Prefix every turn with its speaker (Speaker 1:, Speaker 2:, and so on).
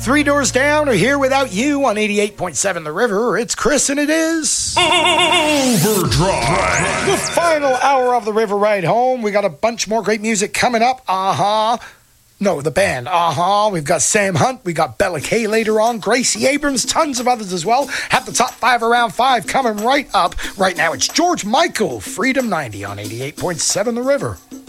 Speaker 1: Three Doors Down are here without you on 88.7 The River. It's Chris and it is
Speaker 2: Overdrive.
Speaker 1: the final hour of the River Ride Home. We got a bunch more great music coming up. No, the band. We've got Sam Hunt. We got Bella Kay later on. Gracie Abrams. Tons of others as well. Have the top 5 around 5 coming right up. Right now it's George Michael. Freedom 90 on 88.7 The River.